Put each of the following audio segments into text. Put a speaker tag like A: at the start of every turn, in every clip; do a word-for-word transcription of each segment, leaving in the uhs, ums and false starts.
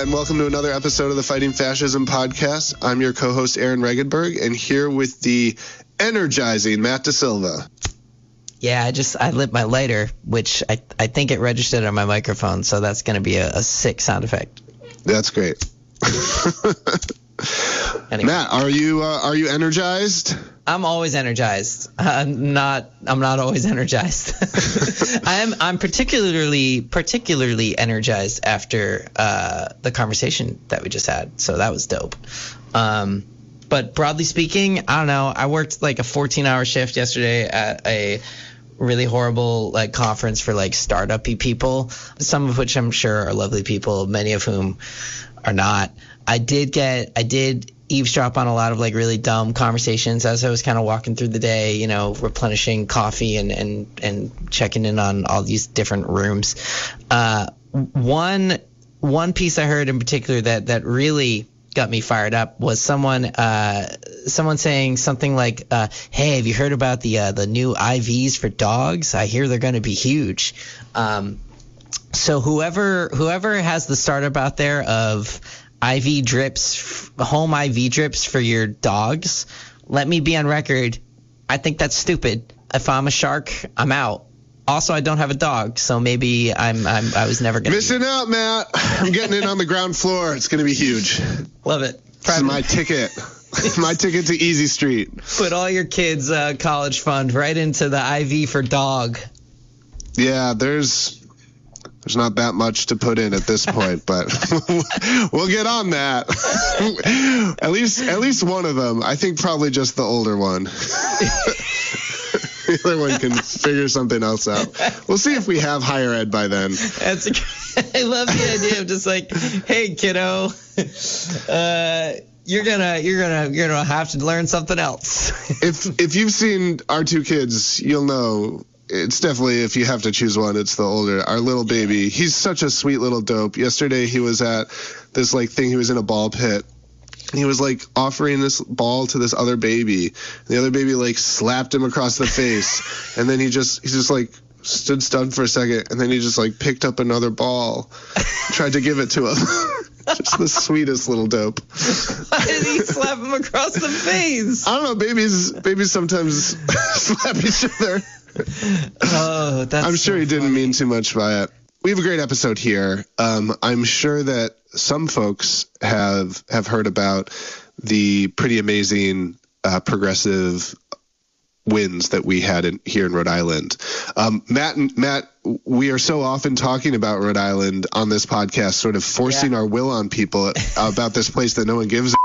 A: and welcome to another episode of the Fighting Fascism podcast. I'm your co-host, Aaron Regenberg, and here with the energizing Matt DeSilva.
B: Yeah, I just I lit my lighter, which I I think it registered on my microphone, so that's going to be a, a sick sound effect.
A: That's great. Anyway. Matt, are you uh, are you energized?
B: I'm always energized. I'm not I'm not always energized. I'm I'm particularly particularly energized after uh, the conversation that we just had. So that was dope. Um, but broadly speaking, I don't know. I worked like a fourteen hour shift yesterday at a really horrible like conference for like startup-y people, some of which I'm sure are lovely people, many of whom are not. I did get I did eavesdrop on a lot of like really dumb conversations as I was kind of walking through the day, you know, replenishing coffee and and and checking in on all these different rooms. Uh, one one piece I heard in particular that that really got me fired up was someone uh, someone saying something like, uh, "Hey, have you heard about the uh, the new I Vs for dogs? I hear they're going to be huge." Um, so whoever whoever has the startup out there of I V drips, home I V drips for your dogs, let me be on record. I think that's stupid. If I'm a shark, I'm out. Also, I don't have a dog, so maybe I'm, I'm I was never gonna
A: missing out, Matt. I'm getting in on the ground floor. It's gonna be huge.
B: Love it.
A: This is my ticket. My ticket to Easy Street.
B: Put all your kids' uh, college fund right into the I V for dog.
A: Yeah, there's. There's not that much to put in at this point, but we'll get on that. at least, at least one of them. I think probably just the older one. The other one can figure something else out. We'll see if we have higher ed by then.
B: That's a, I love the idea of just like, hey, kiddo, uh, you're gonna, you're gonna, you're gonna have to learn something else.
A: if if you've seen our two kids, you'll know. It's definitely, if you have to choose one, it's the older. Our little baby, he's such a sweet little dope. Yesterday he was at this like thing, he was in a ball pit. And he was like offering this ball to this other baby. And the other baby like slapped him across the face. And then he just, he just like stood stunned for a second. And then he just like picked up another ball, tried to give it to him. Just the sweetest little dope.
B: Why did he slap him across the face?
A: I don't know. Babies, babies sometimes slap each other.
B: Oh, that's
A: I'm sure
B: so
A: he didn't
B: funny.
A: mean too much by it. We have a great episode here. Um, I'm sure that some folks have have heard about the pretty amazing uh, progressive wins that we had in, here in Rhode Island. Um, Matt, and, Matt, we are so often talking about Rhode Island on this podcast, sort of forcing
B: yeah.
A: our will on people about this place that no one gives a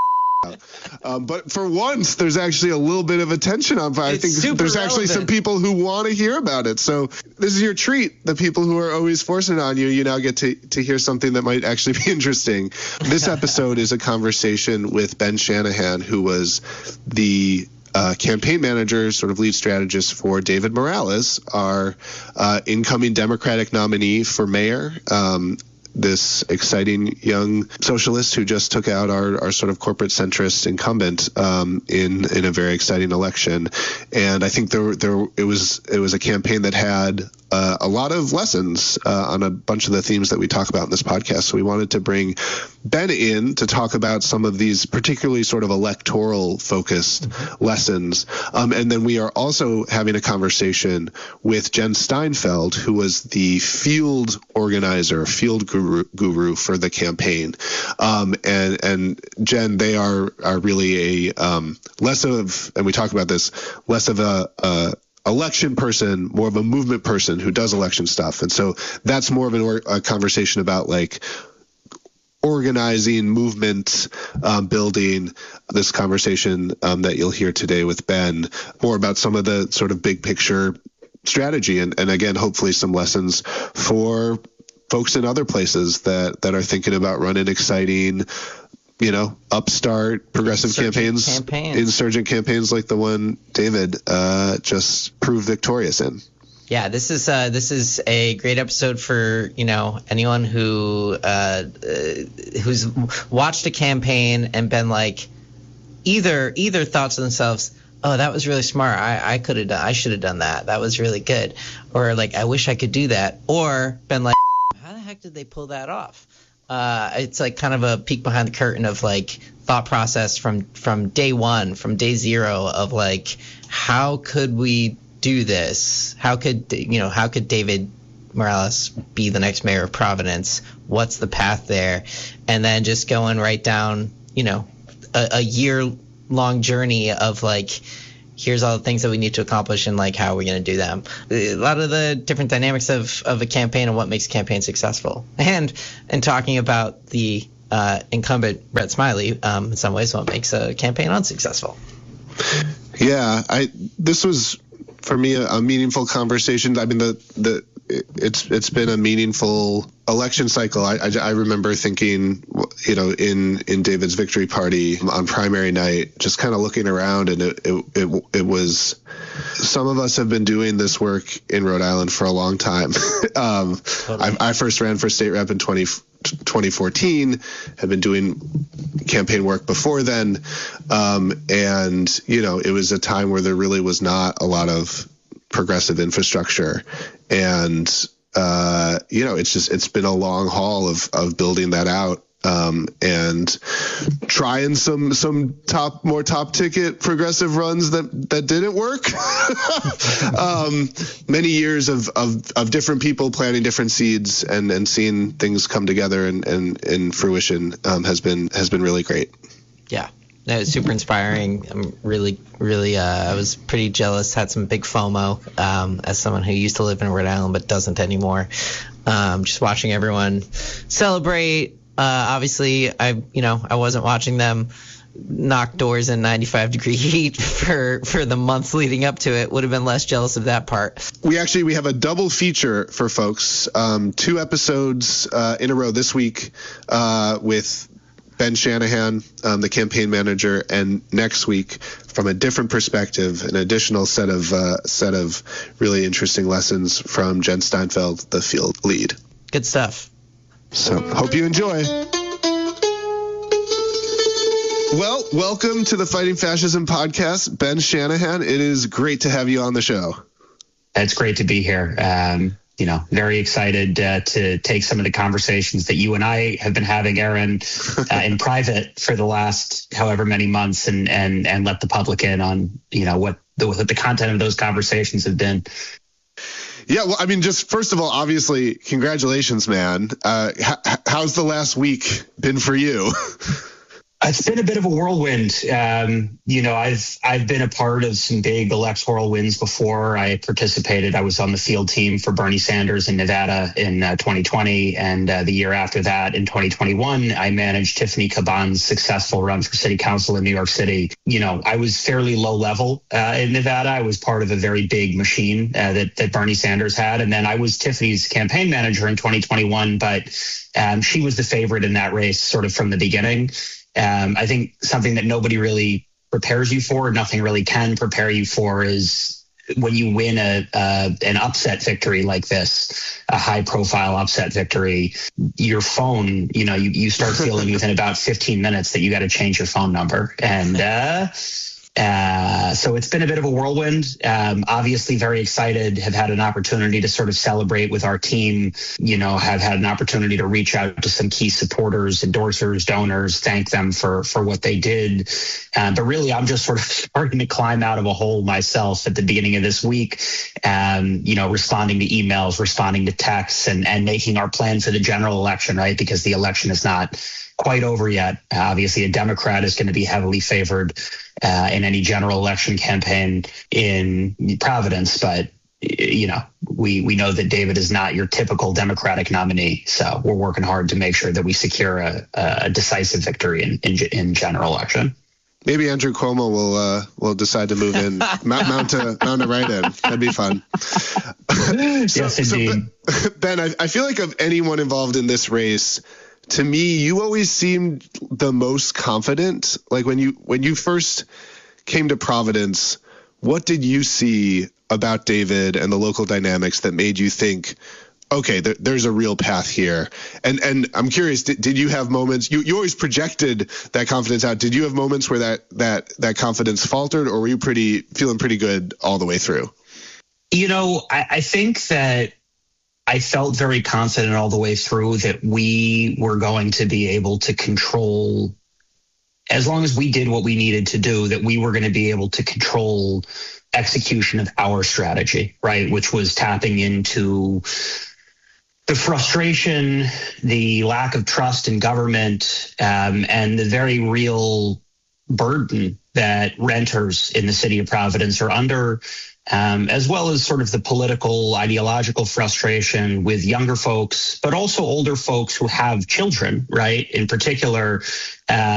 A: Um, but for once, there's actually a little bit of attention on it. I
B: It's
A: think
B: super
A: there's actually
B: relevant.
A: some people who want to hear about it. So this is your treat. The people who are always forcing it on you, you now get to, to hear something that might actually be interesting. This episode is a conversation with Ben Shanahan, who was the uh, campaign manager, sort of lead strategist for David Morales, our uh, incoming Democratic nominee for mayor. Um, this exciting young socialist who just took out our, our sort of corporate centrist incumbent um, in in a very exciting election. And I think there there it was it was a campaign that had uh, a lot of lessons uh, on a bunch of the themes that we talk about in this podcast. So we wanted to bring Ben in to talk about some of these particularly sort of electoral focused mm-hmm. lessons. Um, and then we are also having a conversation with Jen Steinfeld, who was the field organizer, field guru, guru for the campaign. Um, and, and Jen, they are, are really a um, less of, and we talk about this, less of a, a election person, more of a movement person who does election stuff. And so that's more of an or, a conversation about like organizing, movement, um, building. This conversation um, that you'll hear today with Ben, more about some of the sort of big picture strategy. And, and again, hopefully some lessons for folks in other places that, that are thinking about running exciting, you know, upstart progressive
B: Insurgent
A: campaigns,
B: campaigns,
A: insurgent campaigns like the one David uh, just proved victorious in.
B: Yeah, this is uh, this is a great episode for, you know, anyone who uh, uh, who's watched a campaign and been like, either either thought to themselves, oh, that was really smart. I, I could have done, I should have done that. That was really good. Or like, I wish I could do that. Or been like, how the heck did they pull that off? Uh, it's like kind of a peek behind the curtain of like thought process from from day one, from day zero of like, how could we do this? How could, you know, how could David Morales be the next mayor of Providence? What's the path there? And then just going right down, you know, a, a year long journey of like, here's all the things that we need to accomplish and like how are we going to do them. A lot of the different dynamics of, of a campaign and what makes a campaign successful. And and talking about the uh, incumbent Brett Smiley, um, in some ways what makes a campaign unsuccessful.
A: Yeah, I this was for me a, a meaningful conversation. I mean, the the it's it's been a meaningful election cycle. I, I, I remember thinking, you know, in in David's victory party on primary night, just kind of looking around, and it, it it it was, some of us have been doing this work in Rhode Island for a long time. um, totally. I, I first ran for state rep in twenty fourteen, had been doing campaign work before then, um, and you know, it was a time where there really was not a lot of progressive infrastructure, and uh, you know, it's just it's been a long haul of of building that out, um, and trying some some top more top ticket progressive runs that that didn't work. um, many years of, of of different people planting different seeds and and seeing things come together and and in fruition um, has been has been really great.
B: Yeah. No, it was super inspiring. I'm really, really, uh, I was pretty jealous, had some big FOMO um, as someone who used to live in Rhode Island but doesn't anymore. Um, just watching everyone celebrate. Uh, obviously, I, you know, I wasn't watching them knock doors in ninety-five degree heat for, for the months leading up to it. Would have been less jealous of that part.
A: We actually, we have a double feature for folks. Um, two episodes uh, in a row this week uh, with Ben Shanahan, um, the campaign manager, and next week, from a different perspective, an additional set of uh, set of really interesting lessons from Jen Steinfeld, the field lead.
B: Good stuff.
A: So, hope you enjoy. Well, welcome to the Fighting Fascism podcast, Ben Shanahan. It is great to have you on the show.
C: It's great to be here. Um, You know, very excited uh, to take some of the conversations that you and I have been having, Aaron, uh, in private for the last however many months, and and and let the public in on, you know, what the what the content of those conversations have been.
A: Yeah, well, I mean, just first of all, obviously, congratulations, man. Uh, h- how's the last week been for you?
C: It's been a bit of a whirlwind. Um, you know, I've I've been a part of some big electoral wins before. I participated. I was on the field team for Bernie Sanders in Nevada in uh, twenty twenty, and uh, the year after that, in twenty twenty-one, I managed Tiffany Caban's successful run for city council in New York City. You know, I was fairly low level uh, in Nevada. I was part of a very big machine uh, that that Bernie Sanders had, and then I was Tiffany's campaign manager in twenty twenty-one. But um, she was the favorite in that race, sort of from the beginning. Um, I think something that nobody really prepares you for, nothing really can prepare you for, is when you win a, a an upset victory like this, a high profile upset victory, your phone, you know, you, you start feeling within about fifteen minutes that you got to change your phone number. And uh, uh, so it's been a bit of a whirlwind. Um, obviously very excited, have had an opportunity to sort of celebrate with our team, you know, have had an opportunity to reach out to some key supporters, endorsers, donors, thank them for, for what they did. Um, but really, I'm just sort of starting to climb out of a hole myself at the beginning of this week, um, you know, responding to emails, responding to texts, and, and making our plan for the general election, right? Because the election is not quite over yet. Uh, obviously, a Democrat is going to be heavily favored uh, in any general election campaign in Providence, but you know, we we know that David is not your typical Democratic nominee, so we're working hard to make sure that we secure a, a decisive victory in, in in general election.
A: Maybe Andrew Cuomo will uh, will decide to move in, mount, mount a mount a write-in. That'd be fun. so,
C: yes, indeed.
A: So, Ben, I, I feel like of anyone involved in this race, to me, you always seemed the most confident. Like when you when you first came to Providence, what did you see about David and the local dynamics that made you think, okay, there, there's a real path here? And and I'm curious, did, did you have moments, you, you always projected that confidence out. Did you have moments where that that that confidence faltered, or were you pretty feeling pretty good all the way through?
C: You know, I, I think that I felt very confident all the way through that we were going to be able to control, as long as we did what we needed to do, that we were going to be able to control execution of our strategy, right? Which was tapping into the frustration, the lack of trust in government, um, and the very real burden that renters in the city of Providence are under, um, as well as sort of the political, ideological frustration with younger folks, but also older folks who have children, right? In particular, uh,